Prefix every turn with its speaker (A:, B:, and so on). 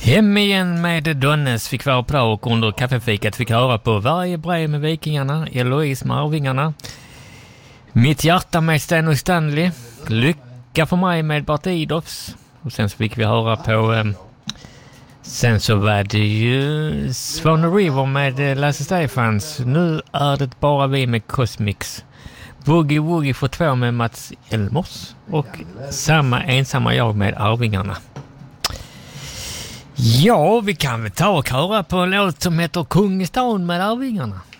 A: Hem igen med Donnes fick vara bra och under kaffefikat fick höra på Varje brev med Vikingarna, Eloise med Arvingarna, Mitt hjärta med Sten och Stanley, Lycka för mig med Bart Idolfs, och sen så fick vi höra på sen så var det ju Swan River med Lasse Stefans, Nu är det bara vi med Cosmix, Boogie Woogie för 2 med Mats Elmers och Samma ensamma jag med Arvingarna. Ja, vi kan väl ta och höra på en låt som heter Kung i stan med Arvingarna.